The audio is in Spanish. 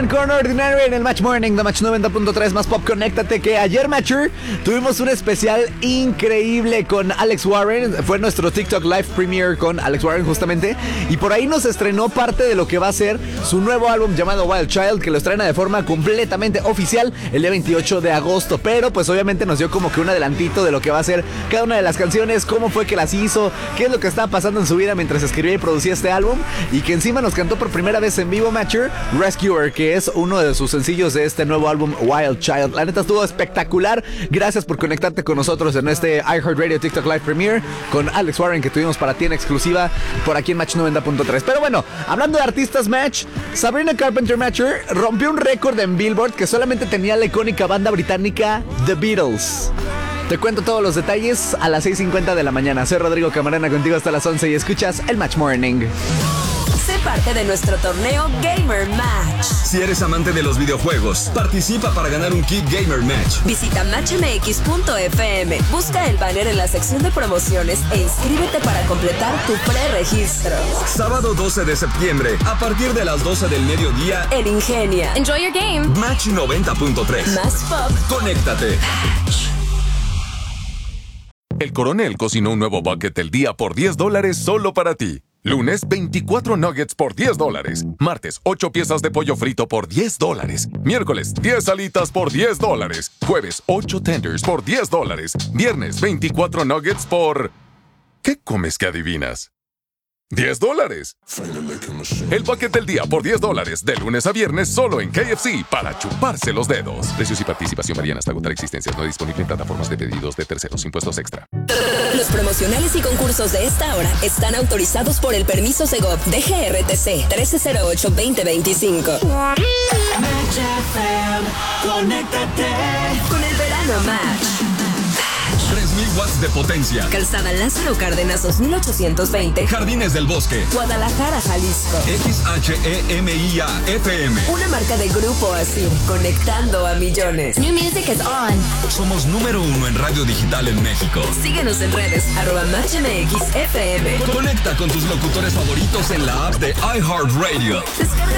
One con Ordinary en el Match Morning de Match 90.3 más Pop. Conéctate, que ayer, Matcher, tuvimos un especial increíble con Alex Warren. Fue nuestro TikTok Live Premiere con Alex Warren justamente, y por ahí nos estrenó parte de lo que va a ser su nuevo álbum llamado Wild Child, que lo estrena de forma completamente oficial el día 28 de agosto. Pero pues obviamente nos dio como que un adelantito de lo que va a ser cada una de las canciones, cómo fue que las hizo, qué es lo que estaba pasando en su vida mientras escribía y producía este álbum, y que encima nos cantó por primera vez en vivo, Matcher, Rescuer, que es uno de sus sencillos de este nuevo álbum Wild Child. La neta estuvo espectacular. Gracias por conectarte con nosotros en este iHeartRadio TikTok Live Premiere con Alex Warren que tuvimos para ti en exclusiva por aquí en Match 90.3. Pero bueno, hablando de artistas, Match, Sabrina Carpenter, Matcher, rompió un récord en Billboard que solamente tenía la icónica banda británica The Beatles. Te cuento todos los detalles a las 6:50 de la mañana. Soy Rodrigo Camarena, contigo hasta las 11 y escuchas el Match Morning. Sé parte de nuestro torneo Gamer Match. Si eres amante de los videojuegos, participa para ganar un kit Gamer Match. Visita matchmx.fm, busca el banner en la sección de promociones e inscríbete para completar tu preregistro. Sábado 12 de septiembre, a partir de las 12 del mediodía, en Ingenia. Enjoy your game. Match 90.3. Más pop. Conéctate. El Coronel cocinó un nuevo bucket del día por $10 solo para ti. Lunes, 24 nuggets por $10. Martes, 8 piezas de pollo frito por $10. Miércoles, 10 alitas por $10. Jueves, 8 tenders por $10. Viernes, 24 nuggets por... ¿Qué comes que adivinas? $10. El bucket del día por $10, de lunes a viernes solo en KFC, para chuparse los dedos. Precios y participación varían hasta agotar existencias. No disponible en plataformas de pedidos de terceros. Impuestos extra. Los promocionales y concursos de esta hora están autorizados por el permiso Segov de GRTC 1308-2025. Conéctate con el verano Match. 3000 watts de potencia. Calzada Lázaro Cárdenas 2820. Jardines del Bosque. Guadalajara, Jalisco. XHEMIA FM. Una marca de Grupo Asir, conectando a millones. New music is on. Somos número 1 en radio digital en México. Síguenos en redes, @MatchMXFM. Conecta con tus locutores favoritos en la app de iHeartRadio. Descarga